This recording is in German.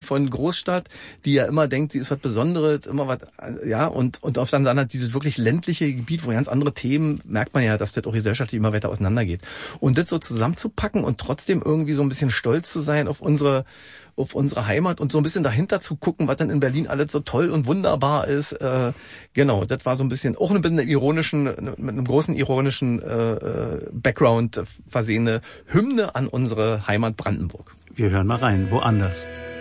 von Großstadt, die ja immer denkt, sie ist was Besonderes, immer was, ja, und auf der anderen Seite dieses wirklich ländliche Gebiet, wo ganz andere Themen, merkt man ja, dass das auch gesellschaftlich immer weiter auseinandergeht. Und das so zusammenzupacken und trotzdem irgendwie so ein bisschen stolz zu sein auf unsere Heimat und so ein bisschen dahinter zu gucken, was dann in Berlin alles so toll und wunderbar ist. Genau, das war so ein bisschen auch mit einem großen ironischen Background versehene Hymne an unsere Heimat Brandenburg. Wir hören mal rein, woanders.